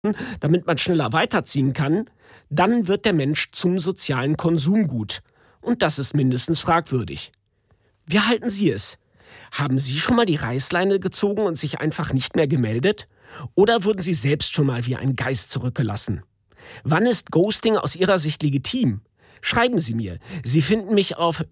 damit man schneller weiterziehen kann, dann wird der Mensch zum sozialen Konsumgut. Und das ist mindestens fragwürdig. Wie halten Sie es? Haben Sie schon mal die Reißleine gezogen und sich einfach nicht mehr gemeldet? Oder wurden Sie selbst schon mal wie ein Geist zurückgelassen? Wann ist Ghosting aus Ihrer Sicht legitim? Schreiben Sie mir. Sie finden mich auf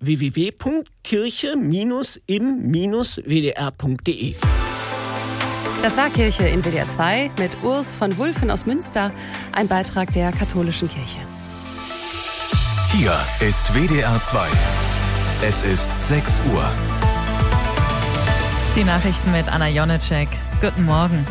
www.kirche-im-wdr.de. Das war Kirche in WDR 2 mit Urs von Wulffen aus Münster, ein Beitrag der katholischen Kirche. Hier ist WDR 2. Es ist 6 Uhr. Die Nachrichten mit Anna Jonecek. Guten Morgen.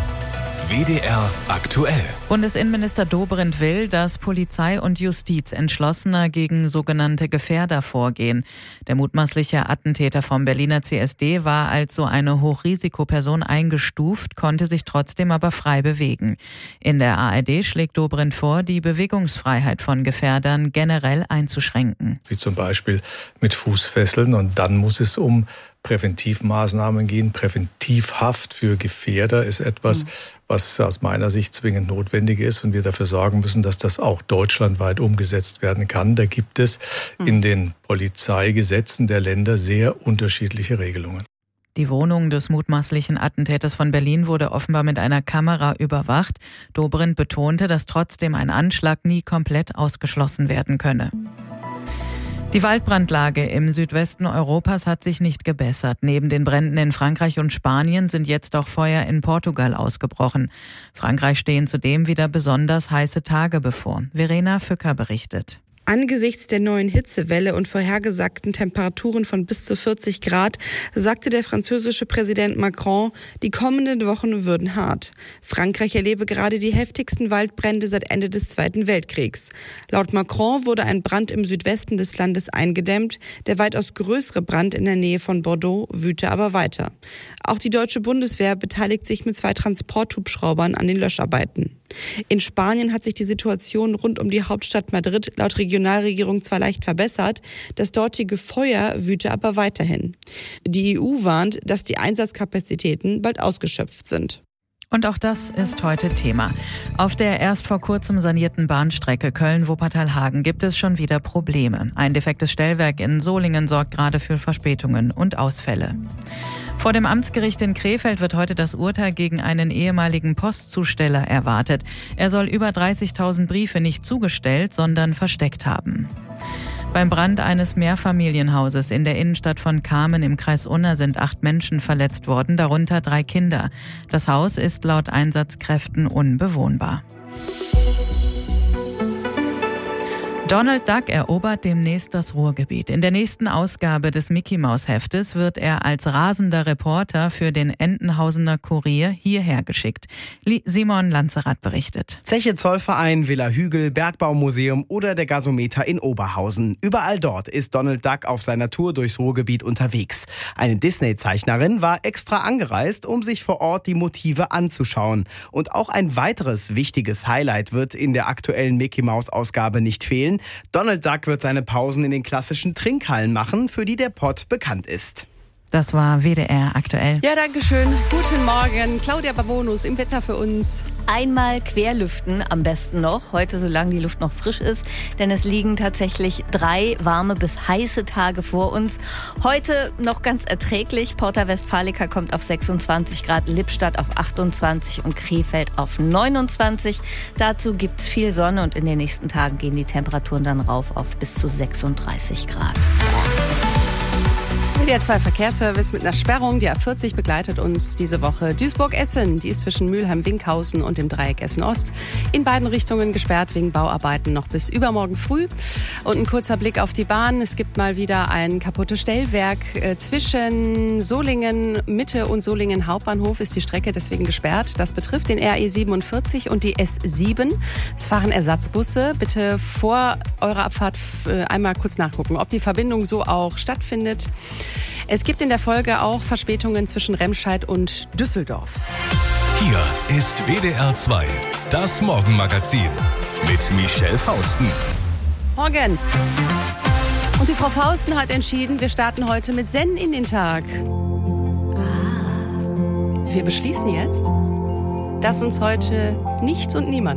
WDR aktuell. Bundesinnenminister Dobrindt will, dass Polizei und Justiz entschlossener gegen sogenannte Gefährder vorgehen. Der mutmaßliche Attentäter vom Berliner CSD war als so eine Hochrisikoperson eingestuft, konnte sich trotzdem aber frei bewegen. In der ARD schlägt Dobrindt vor, die Bewegungsfreiheit von Gefährdern generell einzuschränken. Wie zum Beispiel mit Fußfesseln, und dann muss es um Präventivmaßnahmen gehen. Präventivhaft für Gefährder ist etwas, was aus meiner Sicht zwingend notwendig ist und wir dafür sorgen müssen, dass das auch deutschlandweit umgesetzt werden kann. Da gibt es in den Polizeigesetzen der Länder sehr unterschiedliche Regelungen. Die Wohnung des mutmaßlichen Attentäters von Berlin wurde offenbar mit einer Kamera überwacht. Dobrindt betonte, dass trotzdem ein Anschlag nie komplett ausgeschlossen werden könne. Die Waldbrandlage im Südwesten Europas hat sich nicht gebessert. Neben den Bränden in Frankreich und Spanien sind jetzt auch Feuer in Portugal ausgebrochen. Frankreich stehen zudem wieder besonders heiße Tage bevor. Verena Fücker berichtet. Angesichts der neuen Hitzewelle und vorhergesagten Temperaturen von bis zu 40 Grad sagte der französische Präsident Macron, die kommenden Wochen würden hart. Frankreich erlebe gerade die heftigsten Waldbrände seit Ende des Zweiten Weltkriegs. Laut Macron wurde ein Brand im Südwesten des Landes eingedämmt. Der weitaus größere Brand in der Nähe von Bordeaux wüte aber weiter. Auch die deutsche Bundeswehr beteiligt sich mit 2 Transporthubschraubern an den Löscharbeiten. In Spanien hat sich die Situation rund um die Hauptstadt Madrid laut Regionalregierung zwar leicht verbessert, das dortige Feuer wüte aber weiterhin. Die EU warnt, dass die Einsatzkapazitäten bald ausgeschöpft sind. Und auch das ist heute Thema. Auf der erst vor kurzem sanierten Bahnstrecke Köln-Wuppertal-Hagen gibt es schon wieder Probleme. Ein defektes Stellwerk in Solingen sorgt gerade für Verspätungen und Ausfälle. Vor dem Amtsgericht in Krefeld wird heute das Urteil gegen einen ehemaligen Postzusteller erwartet. Er soll über 30.000 Briefe nicht zugestellt, sondern versteckt haben. Beim Brand eines Mehrfamilienhauses in der Innenstadt von Kamen im Kreis Unna sind 8 Menschen verletzt worden, darunter 3 Kinder. Das Haus ist laut Einsatzkräften unbewohnbar. Donald Duck erobert demnächst das Ruhrgebiet. In der nächsten Ausgabe des Mickey-Maus-Heftes wird er als rasender Reporter für den Entenhausener Kurier hierher geschickt. Simon Lanzerath berichtet. Zeche Zollverein, Villa Hügel, Bergbaumuseum oder der Gasometer in Oberhausen. Überall dort ist Donald Duck auf seiner Tour durchs Ruhrgebiet unterwegs. Eine Disney-Zeichnerin war extra angereist, um sich vor Ort die Motive anzuschauen. Und auch ein weiteres wichtiges Highlight wird in der aktuellen Mickey-Maus-Ausgabe nicht fehlen. Donald Duck wird seine Pausen in den klassischen Trinkhallen machen, für die der Pott bekannt ist. Das war WDR aktuell. Ja, danke schön. Guten Morgen. Claudia Babonus im Wetter für uns. Einmal querlüften, am besten noch. Heute, solange die Luft noch frisch ist. Denn es liegen tatsächlich 3 warme bis heiße Tage vor uns. Heute noch ganz erträglich. Porta Westfalica kommt auf 26 Grad, Lippstadt auf 28 und Krefeld auf 29. Dazu gibt's viel Sonne und in den nächsten Tagen gehen die Temperaturen dann rauf auf bis zu 36 Grad. WDR 2 Verkehrsservice mit einer Sperrung. Die A40 begleitet uns diese Woche. Duisburg-Essen, die ist zwischen Mülheim-Winkhausen und dem Dreieck Essen-Ost. In beiden Richtungen gesperrt wegen Bauarbeiten noch bis übermorgen früh. Und ein kurzer Blick auf die Bahn. Es gibt mal wieder ein kaputtes Stellwerk. Zwischen Solingen Mitte und Solingen Hauptbahnhof ist die Strecke deswegen gesperrt. Das betrifft den RE 47 und die S7. Es fahren Ersatzbusse. Bitte vor eurer Abfahrt einmal kurz nachgucken, ob die Verbindung so auch stattfindet. Es gibt in der Folge auch Verspätungen zwischen Remscheid und Düsseldorf. Hier ist WDR 2, das Morgenmagazin mit Michelle Fausten. Morgen. Und die Frau Fausten hat entschieden, wir starten heute mit Zen in den Tag. Wir beschließen jetzt, dass uns heute nichts und niemand